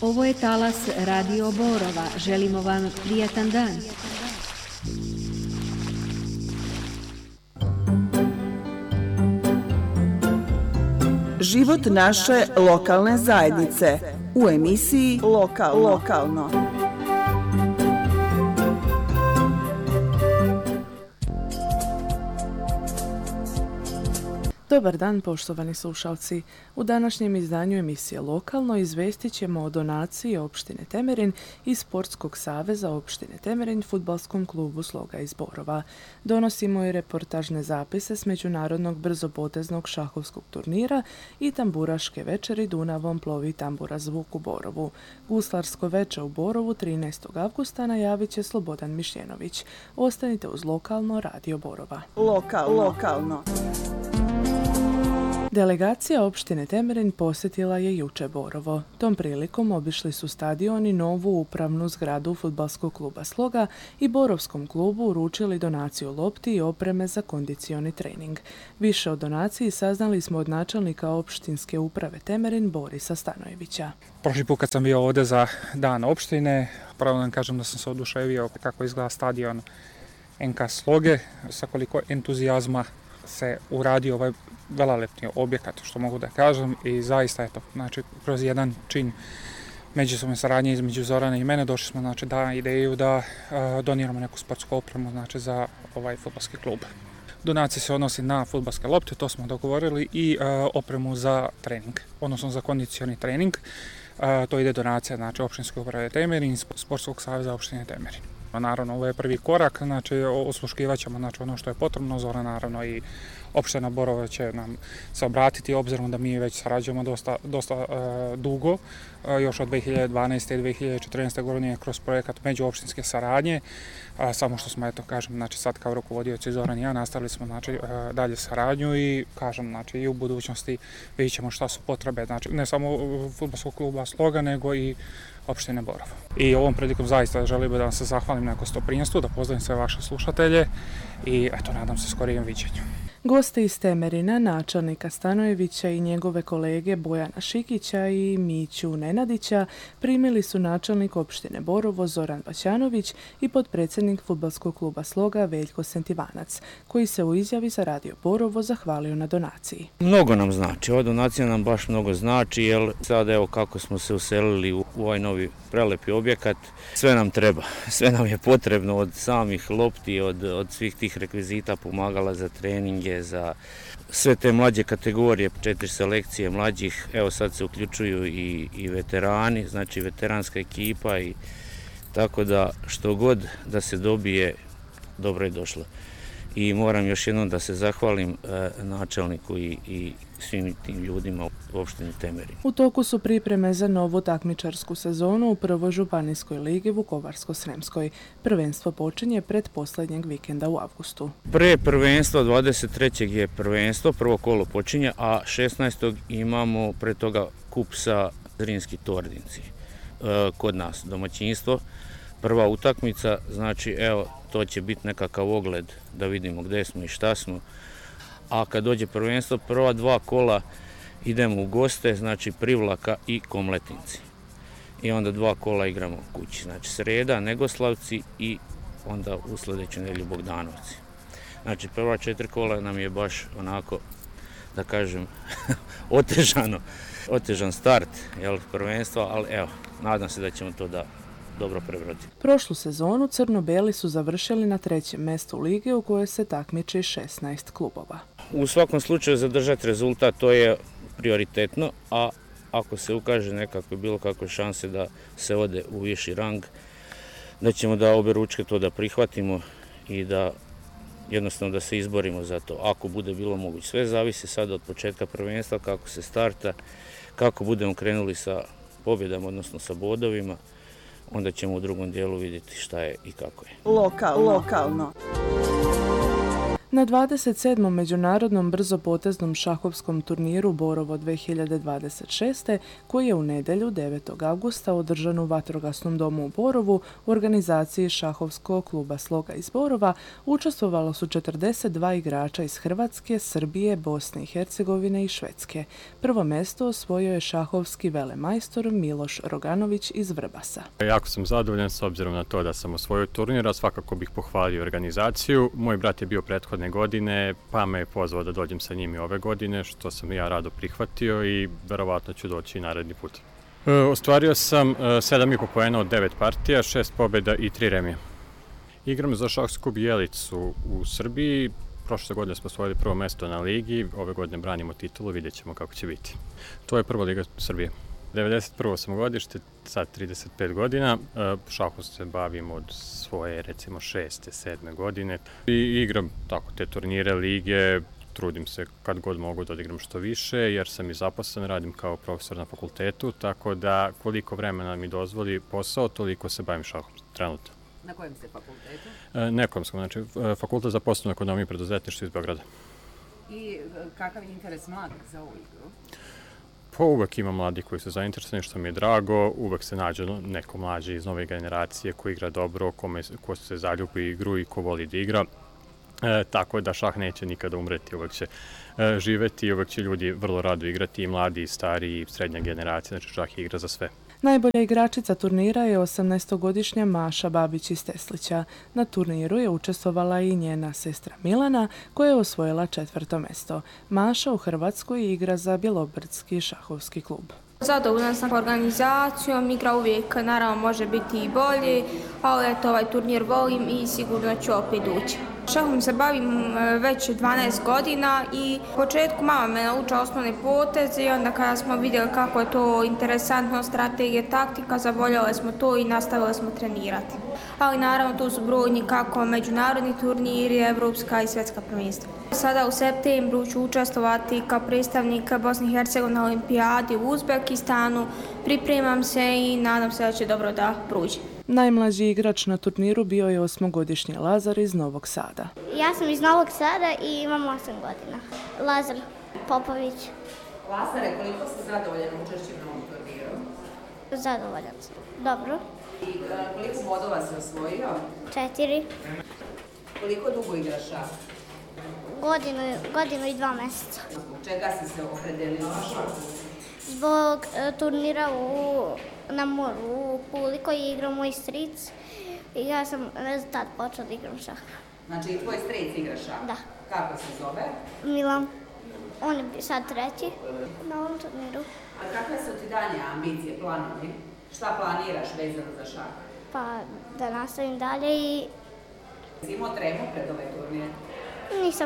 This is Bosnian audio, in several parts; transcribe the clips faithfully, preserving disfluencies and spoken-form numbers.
Ovo je talas Radio Borova. Želimo vam prijatan dan. Život naše lokalne zajednice u emisiji Lokalno. Lokalno. Dobar dan, poštovani slušalci. U današnjem izdanju emisije Lokalno izvestit ćemo o donaciji opštine Temerin i Sportskog saveza opštine Temerin fudbalskom klubu Sloga iz Borova. Donosimo i reportažne zapise s međunarodnog brzopoteznog šahovskog turnira i tamburaške večeri Dunavom plovi tambura zvuk u Borovu. Guslarsko veče u Borovu trinaestog avgusta najavit će Slobodan Mišljenović. Ostanite uz Lokalno Radio Borova. Lokal, lokalno. Delegacija opštine Temerin posjetila je juče Borovo. Tom prilikom obišli su stadion i novu upravnu zgradu fudbalskog kluba Sloga i Borovskom klubu uručili donaciju lopti i opreme za kondicioni trening. Više o donaciji saznali smo od načelnika opštinske uprave Temerin Borisa Stanojevića. Prošli put kad sam bio ovdje za dan opštine, pravo da kažem da sam se oduševio kako izgleda stadion en ka Sloge, sa koliko entuzijazma se uradio ovaj velelepni objekat, što mogu da kažem, i zaista je to, znači, kroz jedan čin međusobne saradnje između Zorana i mene došli smo, znači, da ideju da uh, doniramo neku sportsku opremu, znači, za ovaj fudbalski klub. Donacija se odnosi na fudbalske lopte, to smo dogovorili, i uh, opremu za trening, odnosno za kondicioni trening. Uh, to ide donacija, znači, opštinske uprave Temerin, Sportskog saveza opštine Temerin. Naravno, ovo je prvi korak, znači osluškivat ćemo, znači, ono što je potrebno. Zora, naravno, i opština Borova će nam se obratiti, obzirom da mi već sarađujemo dosta, dosta uh, dugo, uh, još od dve hiljade dvanaeste i dve hiljade četrnaeste godine kroz projekat međuopštinske saradnje, uh, samo što smo, eto, kažem, znači, sad kao rukovodioci Zoran i ja nastavili smo, znači, uh, dalje saradnju i, kažem, znači, i u budućnosti vidjet ćemo šta su potrebe, znači, ne samo fudbalskog kluba Sloga, nego i opštine Borova. I ovom prilikom zaista želim da vam se zahvalim na gostoprinjstvu, da pozdravim sve vaše slušatelje i, eto, nadam se skorijem viđenju. Goste iz Temerina, načelnika Stanojevića i njegove kolege Bojana Šikića i Miću Nenadića primili su načelnik opštine Borovo Zoran Baćanović i potpredsjednik fudbalskog kluba Sloga Veljko Sentivanac, koji se u izjavi za Radio Borovo zahvalio na donaciji. Mnogo nam znači, ova donacija nam baš mnogo znači, jer sad evo kako smo se uselili u ovaj novi prelepi objekat, sve nam treba, sve nam je potrebno, od samih lopti, od, od svih tih rekvizita, pomagala za treninge, za sve te mlađe kategorije, četiri selekcije mlađih, evo sad se uključuju i, i veterani, znači veteranska ekipa, i tako da što god da se dobije, dobro je došlo. I moram još jednom da se zahvalim e, načelniku i, i svim tim ljudima u opštini Temerin. U toku su pripreme za novu takmičarsku sezonu u prvoj županijskoj ligi Vukovarsko-Sremskoj. Prvenstvo počinje pred posljednjeg vikenda u avgustu. Pre prvenstva dvadeset trećeg je prvenstvo, prvo kolo počinje, a šesnaestog imamo pre toga kup sa Zrinski Tordinci. E, kod nas domaćinstvo. Prva utakmica, znači evo, to će biti nekakav ogled da vidimo gdje smo i šta smo. A kad dođe prvenstvo, prva dva kola idemo u goste, znači Privlaka i Komletinci. I onda dva kola igramo u kući, znači sreda, Negoslavci i onda u sljedeću nedjelju Bogdanovci. Znači prva četiri kola nam je baš onako, da kažem, otežano, otežan start, jel, prvenstva, ali evo, nadam se da ćemo to da dobro prebroditi. Prošlu sezonu crno-beli su završili na trećem mjestu lige u kojoj se takmiči šesnaest klubova. U svakom slučaju zadržati rezultat, to je prioritetno, a ako se ukaže nekakve bilo kakve šanse da se ode u viši rang, da ćemo da obe ručke to da prihvatimo i da jednostavno da se izborimo za to. Ako bude bilo moguće, sve zavisi sad od početka prvenstva, kako se starta, kako budemo krenuli sa pobjedama, odnosno sa bodovima, onda ćemo u drugom dijelu vidjeti šta je i kako je. Lokal, lokalno. Na dvadeset sedmom međunarodnom brzopoteznom šahovskom turniru Borovo dve hiljade dvadeset šeste, koji je u nedjelju devetog augusta održan u Vatrogasnom domu u Borovu u organizaciji Šahovskog kluba Sloga iz Borova, učestvovalo su četrdeset dva igrača iz Hrvatske, Srbije, Bosne i Hercegovine i Švedske. Prvo mjesto osvojio je šahovski velemajstor Miloš Roganović iz Vrbasa. Jako sam zadovoljan s obzirom na to da sam osvojio turnir, a svakako bih pohvalio organizaciju. Moj brat je bio prethodne godine, pa me je pozvao da dođem sa njim i ove godine, što sam ja rado prihvatio i verovatno ću doći i naredni put. E, ostvario sam sedam i po poena od devet partija, šest pobjeda i tri remija. Igram za šahovski klub Jelicu u Srbiji. Prošle godine smo osvojili prvo mjesto na ligi, ove godine branimo titulu, vidjet ćemo kako će biti. To je prva liga Srbije. devedeset prvo sam godište, sad trideset pet godina, šahom se bavim od svoje recimo šeste, sedme godine i igram tako te turnire, lige, trudim se kad god mogu da odigram što više jer sam i zaposlen, radim kao profesor na fakultetu, tako da koliko vremena mi dozvoli posao, toliko se bavim šahom trenutno. Na kojem ste fakultetu? Na ekonomskom, znači fakultet za poslovnu ekonomiju i preduzetništvo iz Beograda. I kakav je interes mladih za ovu igru? Pa uvek ima mladi koji su zainteresovani, što mi je drago, uvek se nađe neko mlađe iz nove generacije koji igra dobro, kome, ko se zaljubi igru i ko voli da igra. E, tako da šah neće nikada umreti, uvek će e, živeti i uvek će ljudi vrlo rado igrati, i mladi, i stari, i srednja generacija, znači šah igra za sve. Najbolja igračica turnira je osamnaestogodišnja Maša Babić iz Teslića. Na turniru je učestvovala i njena sestra Milana, koja je osvojila četvrto mjesto. Maša u Hrvatskoj igra za Bjelobrdski šahovski klub. Zadovoljna sam organizacijom, igra uvijek naravno može biti i bolje, ali eto ovaj turnir volim i sigurno ću opet ući. Šahom se bavim već dvanaest godina i u početku mama me naučila osnovne poteze i onda kada smo vidjeli kako je to interesantno, strategija, taktika, zavoljeli smo to i nastavili smo trenirati. Ali naravno tu su brojni kako međunarodni turniri, evropska i svjetska prvenstva. Sada u septembru ću učestvovati kao predstavnik Bosne i Hercegovine na olimpijadi u Uzbekistanu. Pripremam se i nadam se da će dobro da prođe. Najmlađi igrač na turniru bio je osmogodišnji Lazar iz Novog Sada. Ja sam iz Novog Sada i imam osam godina. Lazar Popović. Lazare, koliko ste zadovoljan učešćem na ovom turniru? Zadovoljan sam. Dobro. I koliko bodova se osvojio? Četiri. Koliko dugo igraš šah? Godinu, godinu i dva mjeseca. Zbog čega si se opredelio na šahu? Zbog e, turnira u, na moru u Puli koji je igrao moj stric i ja sam tad počela da igram šah. Znači i tvoj stric igra šah? Da. Kako se zove? Milan. On je sad treći na ovom turniru. A kakve su ti dalje ambicije, planovi? Šta planiraš vezano za šah? Pa da nastavim dalje i... Si imao tremu pred ovaj turnir? Nisam.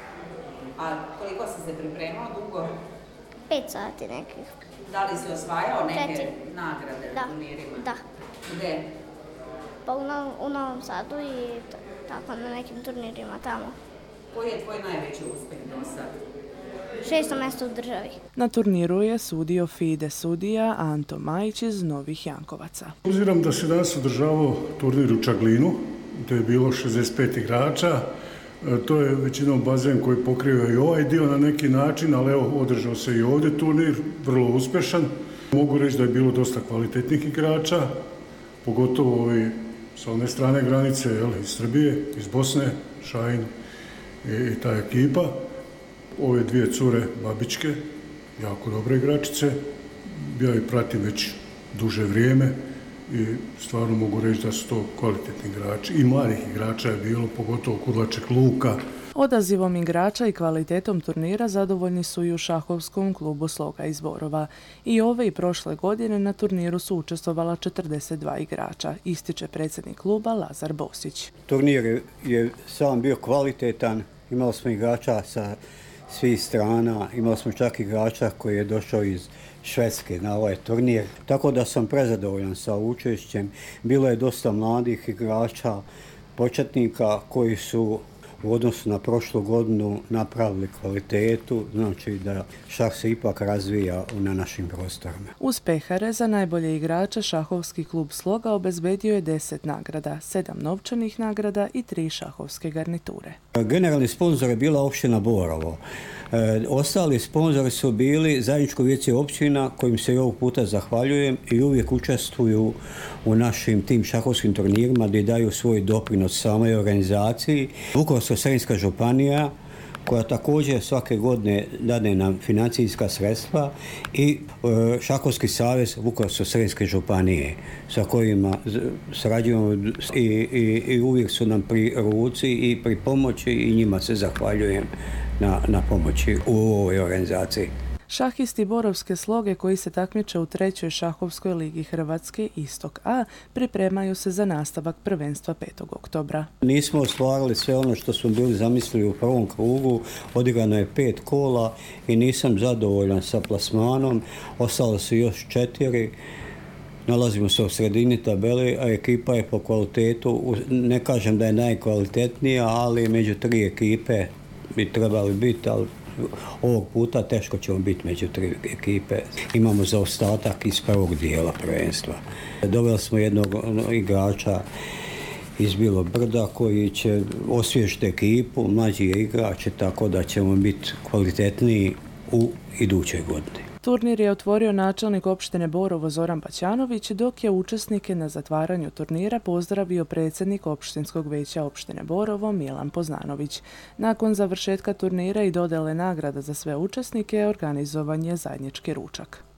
A koliko si se pripremao dugo? Pet sati nekih. Da li si osvajao neke Četiri. nagrade Da. u turnirima? Da. Gde? Pa u, Novom, u Novom Sadu i t- tako na nekim turnirima tamo. Koji je tvoj najveći uspjeh do sad? Šesto mjesto u državi. Na turniru je sudio Fide sudija Anto Majić iz Novih Jankovaca. Obzirom da se danas održavao turnir u Čaglinu, gdje je bilo šezdeset pet igrača, to je većinom bazen koji pokriva i ovaj dio na neki način, ali evo, održao se i ovdje turnir, vrlo uspješan. Mogu reći da je bilo dosta kvalitetnih igrača, pogotovo ovi sa one strane granice, jel, iz Srbije, iz Bosne, Šajin i, i ta ekipa. Ove dvije cure Babičke, jako dobre igračice, ja ih pratim već duže vrijeme i stvarno mogu reći da su to kvalitetni igrači. I mladih igrača je bilo, pogotovo Kudlaček Luka. Odazivom igrača i kvalitetom turnira zadovoljni su i u šahovskom klubu Sloga iz Borova. I ove i prošle godine na turniru su učestvovala četrdeset dva igrača, ističe predsjednik kluba Lazar Bosić. Turnir je sam bio kvalitetan, imali smo igrača sa svih strana, imali smo čak igrača koji je došao iz Švedske na ovaj turnir, tako da sam prezadovoljan sa učešćem. Bilo je dosta mladih igrača, početnika koji su u odnosu na prošlu godinu napravili kvalitetu, znači da šah se ipak razvija na našim prostorima. Uz pehare za najbolje igrača šahovski klub Sloga obezbedio je deset nagrada, sedam novčanih nagrada i tri šahovske garniture. Generalni sponzor je bila općina Borovo. E, ostali sponzori su bili zajedničko vijeće općina kojim se i ovog puta zahvaljujem i uvijek učestvuju u našim tim šahovskim turnirima gdje daju svoj doprinos samoj organizaciji. Vukovarsko-srijemska županija koja također svake godine dade nam financijska sredstva i e, Šahovski savez Vukovarsko-srijemske županije sa kojima sarađujemo i, i, i uvijek su nam pri ruci i pri pomoći i njima se zahvaljujem na, na pomoći u ovoj organizaciji. Šahisti Borovske Sloge koji se takmiče u trećoj šahovskoj ligi Hrvatske Istok A pripremaju se za nastavak prvenstva petog oktobra. Nismo ostvarili sve ono što smo bili zamislili u prvom krugu, odigrano je pet kola i nisam zadovoljan sa plasmanom, ostalo su još četiri. Nalazimo se u sredini tabele, a ekipa je po kvalitetu, ne kažem da je najkvalitetnija, ali među tri ekipe bi trebali biti, ali ovog puta teško ćemo biti među tri ekipe. Imamo zaostatak iz prvog dijela prvenstva. Doveli smo jednog igrača iz Bilog Brda koji će osvježiti ekipu, mlađi je igrač, tako da ćemo biti kvalitetniji u idućoj godini. Turnir je otvorio načelnik opštine Borovo Zoran Baćanović, dok je učesnike na zatvaranju turnira pozdravio predsjednik opštinskog veća opštine Borovo Milan Poznanović. Nakon završetka turnira i dodjele nagrada za sve učesnike organizovan je zajednički ručak.